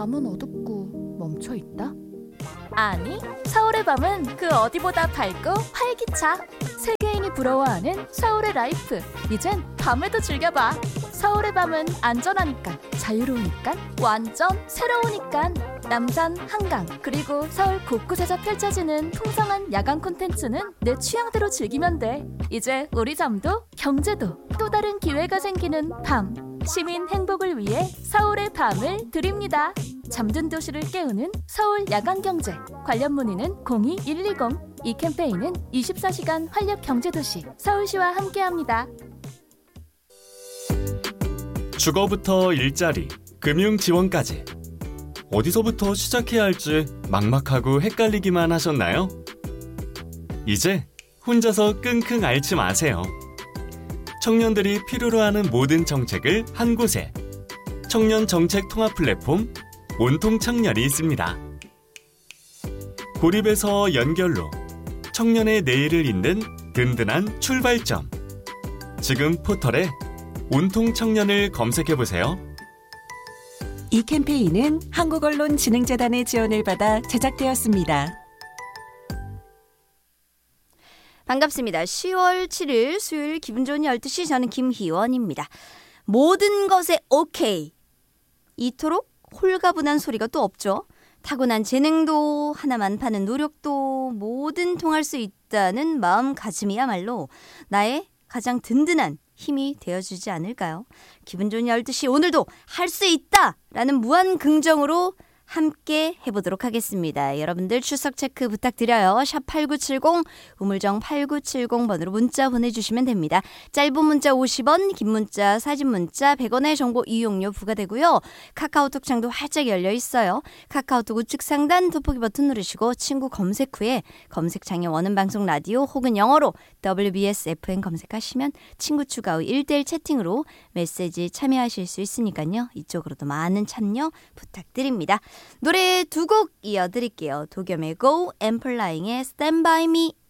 밤은 어둡고 멈춰 있다? 아니, 서울의 밤은 그 어디보다 밝고 활기차. 세계인이 부러워하는 서울의 라이프. 이젠 밤에도 즐겨봐. 서울의 밤은 안전하니까, 자유로우니까, 완전 새로우니까. 남산, 한강, 그리고 서울 곳곳에서 펼쳐지는 풍성한 야간 콘텐츠는 내 취향대로 즐기면 돼. 이제 우리 잠도 경제도 또 다른 기회가 생기는 밤. 시민 행복을 위해 서울의 밤을 드립니다. 잠든 도시를 깨우는 서울 야간경제. 관련 문의는 02-120. 이 캠페인은 24시간 활력 경제도시 서울시와 함께합니다. 주거부터 일자리, 금융지원까지 어디서부터 시작해야 할지 막막하고 헷갈리기만 하셨나요? 이제 혼자서 끙끙 앓지 마세요. 청년들이 필요로 하는 모든 정책을 한 곳에 청년 정책 통합 플랫폼 온통청년이 있습니다. 고립에서 연결로 청년의 내일을 잇는 든든한 출발점. 지금 포털에 온통청년을 검색해보세요. 이 캠페인은 한국언론진흥재단의 지원을 받아 제작되었습니다. 반갑습니다. 10월 7일 수요일 기분 좋은 12시 저는 김희원입니다. 모든 것에 오케이. 이토록 홀가분한 소리가 또 없죠. 타고난 재능도 하나만 파는 노력도 뭐든 통할 수 있다는 마음가짐이야말로 나의 가장 든든한 힘이 되어주지 않을까요? 기분 좋은 12시 오늘도 할 수 있다라는 무한 긍정으로 함께 해보도록 하겠습니다. 여러분들 출석 체크 부탁드려요. 샵8970 우물정 8970번으로 문자 보내주시면 됩니다. 짧은 문자 50원, 긴 문자, 사진 문자 100원의 정보 이용료 부과되고요. 카카오톡 창도 활짝 열려 있어요. 카카오톡 우측 상단 돋보기 버튼 누르시고 친구 검색 후에 검색창에 원하는 방송 라디오 혹은 영어로 WBS FM 검색하시면 친구 추가 후 1대1 채팅으로 메시지 참여하실 수 있으니까요. 이쪽으로도 많은 참여 부탁드립니다. 노래 두 곡 이어드릴게요. 도겸의 Go, 앰플라잉의 Stand By Me.